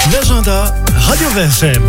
L'agenda Radio VFM.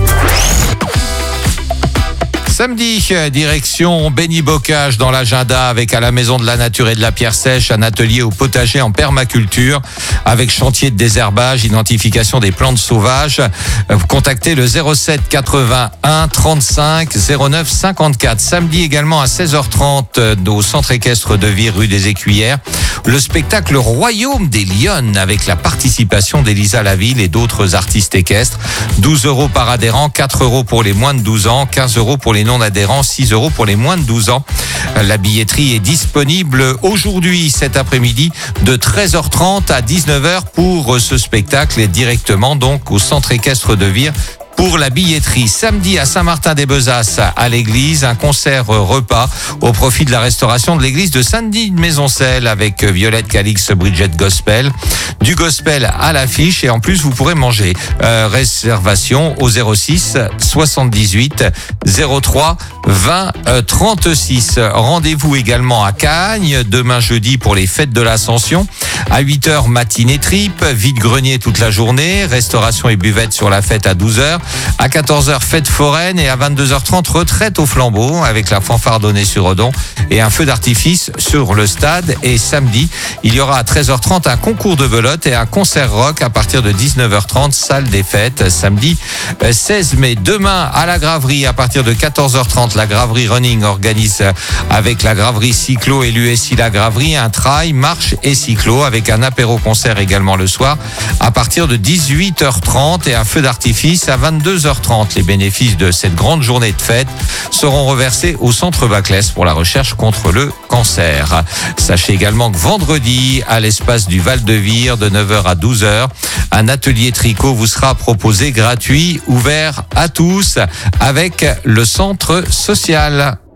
Samedi, direction Béni-Bocage dans l'agenda avec à la Maison de la Nature et de la Pierre Sèche un atelier au potager en permaculture avec chantier de désherbage, identification des plantes sauvages. Vous contactez le 07 81 35 09 54. Samedi également à 16h30 au centre équestre de Vire rue des Écuyères. Le spectacle Royaume des Lyonnes avec la participation d'Elisa Laville et d'autres artistes équestres. 12 € par adhérent, 4 € pour les moins de 12 ans, 15 € pour les non-adhérents, 6 € pour les moins de 12 ans. La billetterie est disponible aujourd'hui, cet après-midi, de 13h30 à 19h pour ce spectacle et directement donc au centre équestre de Vire. Pour la billetterie, samedi à Saint-Martin-des-Bezasses à l'église, un concert repas au profit de la restauration de l'église de Saint-Denis de Maisoncelles avec Violette Calix Bridget Gospel. Du gospel à l'affiche et en plus vous pourrez manger. Réservation au 06 78 03 20 36. Rendez-vous également à Cagnes demain jeudi pour les fêtes de l'Ascension. À 8h, matinée trip, vide-grenier toute la journée, restauration et buvette sur la fête à 12h. À 14h, fête foraine et à 22h30, retraite au flambeau avec la fanfare Donnay-sur-Odon et un feu d'artifice sur le stade. Et samedi, il y aura à 13h30 un concours de belote et un concert rock à partir de 19h30, salle des fêtes, samedi 16 mai. Demain, à la Graverie, à partir de 14h30, la Graverie Running organise avec la Graverie Cyclo et l'USI La Graverie un trail, marche et cyclo avec un apéro-concert également le soir à partir de 18h30 et un feu d'artifice à 22h30. Les bénéfices de cette grande journée de fête seront reversés au Centre Baclès pour la recherche contre le cancer. Sachez également que vendredi, à l'espace du Val-de-Vire, de 9h à 12h, un atelier tricot vous sera proposé gratuit, ouvert à tous, avec le centre social.